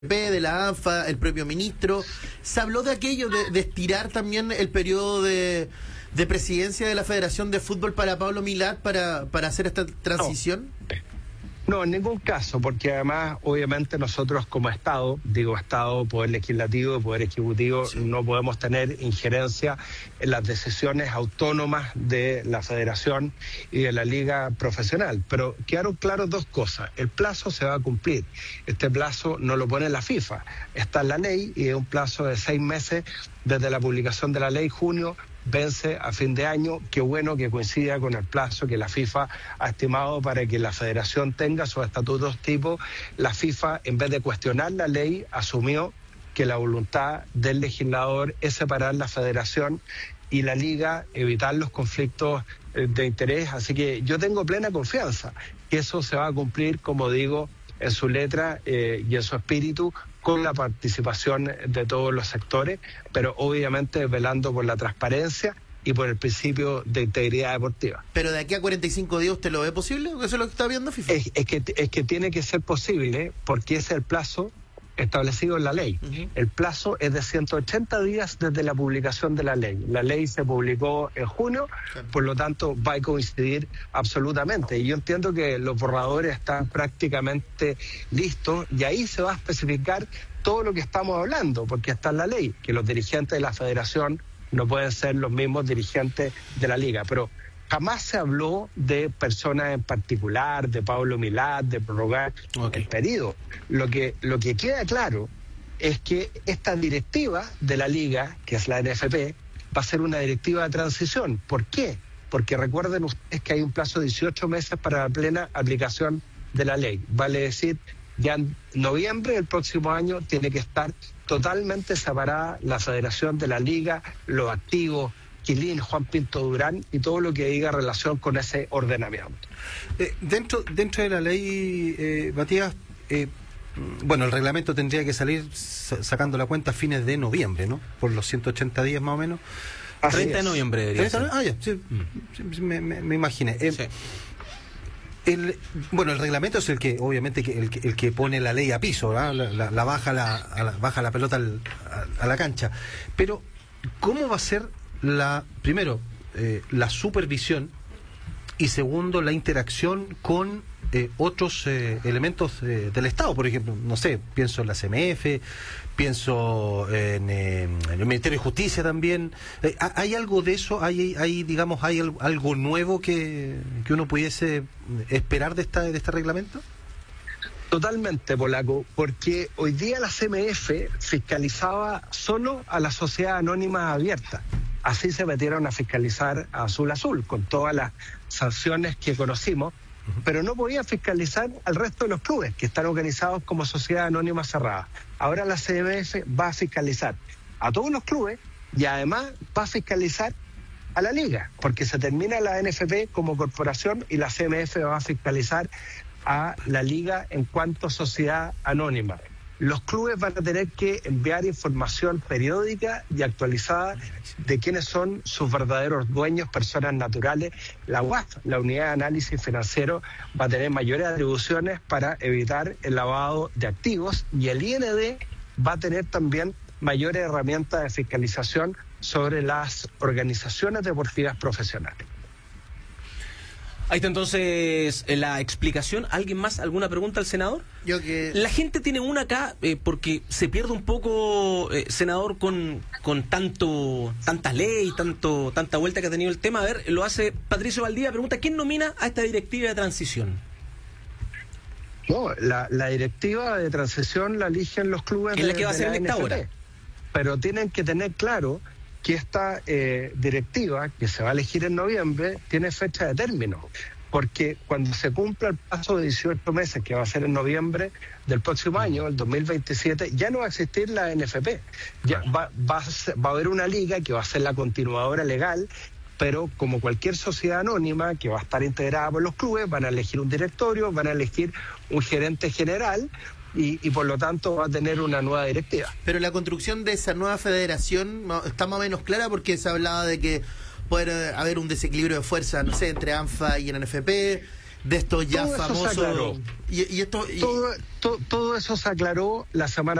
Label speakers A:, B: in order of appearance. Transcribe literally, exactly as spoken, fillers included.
A: de la ANFA, el propio ministro. Se habló de aquello, de, de estirar también el periodo de, de presidencia de la Federación de Fútbol para Pablo Milad para, para hacer esta transición.
B: No. No, en ningún caso, porque además, obviamente, nosotros como Estado, digo Estado, Poder Legislativo, Poder Ejecutivo, sí. no podemos tener injerencia en las decisiones autónomas de la Federación y de la Liga Profesional. Pero quedaron claras dos cosas. El plazo se va a cumplir. Este plazo no lo pone la FIFA. Está en la ley y es un plazo de seis meses desde la publicación de la ley, junio, vence a fin de año. Qué bueno que coincida con el plazo que la FIFA ha estimado para que la federación tenga sus estatutos tipo. La FIFA, en vez de cuestionar la ley, asumió que la voluntad del legislador es separar la federación y la liga, evitar los conflictos de interés. Así que yo tengo plena confianza que eso se va a cumplir, como digo, en su letra eh, y en su espíritu, con la participación de todos los sectores, pero obviamente velando por la transparencia y por el principio de integridad deportiva.
A: ¿Pero de aquí a cuarenta y cinco días usted lo ve posible? ¿Eso es lo que está viendo FIFA?
B: Es, es, que, es que tiene que ser posible, porque ese es el plazo establecido en la ley. Uh-huh. El plazo es de ciento ochenta días desde la publicación de la ley. La ley se publicó en junio, okay. por lo tanto va a coincidir absolutamente. Y yo entiendo que los borradores están prácticamente listos y ahí se va a especificar todo lo que estamos hablando, porque está en la ley, que los dirigentes de la federación no pueden ser los mismos dirigentes de la liga. Pero jamás se habló de personas en particular, de Pablo Milad, de prorrogar okay. el periodo. Lo que, lo que queda claro es que esta directiva de la liga, que es la N F P, va a ser una directiva de transición. ¿Por qué? Porque recuerden ustedes que hay un plazo de dieciocho meses para la plena aplicación de la ley. Vale decir, ya en noviembre del próximo año tiene que estar totalmente separada la federación de la liga, los activos, Quilín, Juan Pinto Durán y todo lo que diga relación con ese ordenamiento.
C: Eh, dentro dentro de la ley, eh, Matías, eh, bueno, el reglamento tendría que salir sacando la cuenta a fines de noviembre, ¿no? Por los ciento ochenta días más o menos.
A: Así treinta de noviembre debería ser.
C: Ah, ya, sí, mm. sí me, me, me imaginé. Eh, sí. El, bueno, el reglamento es el que, obviamente, que, el, que, el que pone la ley a piso, ¿verdad? La, la, la baja la, a la baja la pelota al, a, a la cancha. Pero, ¿cómo va a ser la, primero, eh, la supervisión y segundo, la interacción con eh, otros eh, elementos eh, del Estado? Por ejemplo, no sé, pienso en la C M F, pienso en, eh, en el Ministerio de Justicia también. Eh, ¿Hay algo de eso? ¿Hay, hay digamos, hay algo nuevo que, que uno pudiese esperar de, esta, de este reglamento?
B: Totalmente, Polaco, porque hoy día la C M F fiscalizaba solo a la sociedad anónima abierta. Así se metieron a fiscalizar a Azul Azul, con todas las sanciones que conocimos, uh-huh. pero no podían fiscalizar al resto de los clubes, que están organizados como sociedad anónima cerrada. Ahora la C M F va a fiscalizar a todos los clubes y además va a fiscalizar a la liga, porque se termina la N F P como corporación y la C M F va a fiscalizar a la liga en cuanto a sociedad anónima. Los clubes van a tener que enviar información periódica y actualizada de quiénes son sus verdaderos dueños, personas naturales. La U A F, la Unidad de Análisis Financiero, va a tener mayores atribuciones para evitar el lavado de activos y el I N D va a tener también mayores herramientas de fiscalización sobre las organizaciones deportivas profesionales.
D: Ahí está entonces la explicación. ¿Alguien más? ¿Alguna pregunta al senador?
A: Yo que...
D: La gente tiene una acá, eh, porque se pierde un poco, eh, senador, con con tanto tanta ley, tanto tanta vuelta que ha tenido el tema. A ver, lo hace Patricio Valdivia, pregunta, ¿quién nomina a esta directiva de transición?
B: No, la, la directiva de transición la eligen los clubes.
D: Es la que va a ser electa ahora.
B: Pero tienen que tener claro que esta eh, directiva, que se va a elegir en noviembre, tiene fecha de término, porque cuando se cumpla el plazo de dieciocho meses, que va a ser en noviembre del próximo año, el dos mil veintisiete, ya no va a existir la N F P. Ya va, va, a ser, va a haber una liga que va a ser la continuadora legal, pero como cualquier sociedad anónima que va a estar integrada por los clubes, van a elegir un directorio, van a elegir un gerente general, Y, y por lo tanto va a tener una nueva directiva.
A: Pero la construcción de esa nueva federación está más o menos clara, porque se hablaba de que puede haber un desequilibrio de fuerza, no sé, entre ANFA y N F P, de estos ya
B: todo
A: famosos.
B: Eso se aclaró.
A: Y, y esto, y...
B: Todo, to, todo eso se aclaró la semana